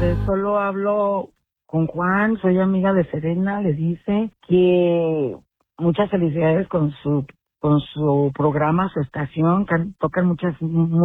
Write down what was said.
Solo hablo con Juan, soy amiga de Serena, le dice que muchas felicidades con su programa, su estación, que tocan muchas